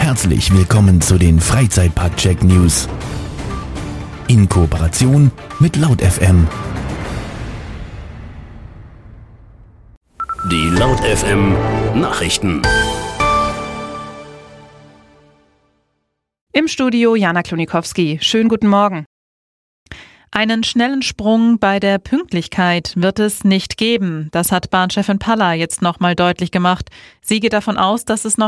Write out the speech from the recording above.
Herzlich willkommen zu den Freizeitpark-Check News. In Kooperation mit Laut FM. Die Laut FM Nachrichten. Im Studio Jana Klonikowski. Schönen guten Morgen. Einen schnellen Sprung bei der Pünktlichkeit wird es nicht geben. Das hat Bahnchefin Palla jetzt nochmal deutlich gemacht. Sie geht davon aus, dass es noch